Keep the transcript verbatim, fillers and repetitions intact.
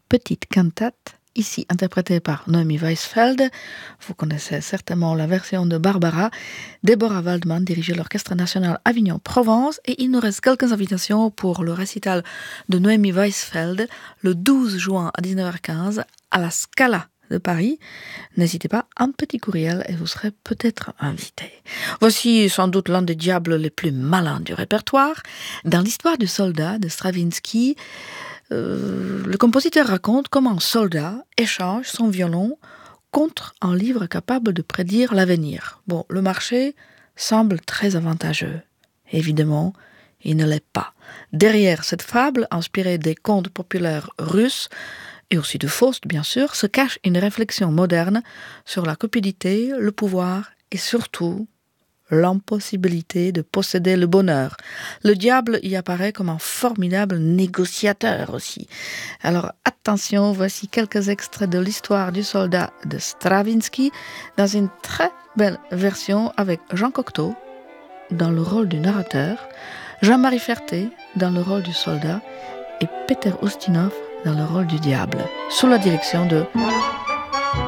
petite cantate, ici interprétée par Noémie Weisfeld. Vous connaissez certainement la version de Barbara. Déborah Waldman dirigeait l'Orchestre national Avignon-Provence et il nous reste quelques invitations pour le récital de Noémie Weisfeld le douze juin à dix-neuf heures quinze à la Scala de Paris. N'hésitez pas, un petit courriel et vous serez peut-être invité. Voici sans doute l'un des diables les plus malins du répertoire. Dans l'histoire du soldat de Stravinsky, euh, le compositeur raconte comment un soldat échange son violon contre un livre capable de prédire l'avenir. Bon, le marché semble très avantageux. Évidemment, il ne l'est pas. Derrière cette fable, inspirée des contes populaires russes, et aussi de Faust, bien sûr, se cache une réflexion moderne sur la cupidité, le pouvoir et surtout l'impossibilité de posséder le bonheur. Le diable y apparaît comme un formidable négociateur aussi. Alors attention, voici quelques extraits de l'histoire du soldat de Stravinsky dans une très belle version avec Jean Cocteau dans le rôle du narrateur, Jean-Marie Ferté dans le rôle du soldat et Peter Ustinov dans le rôle du diable, sous la direction de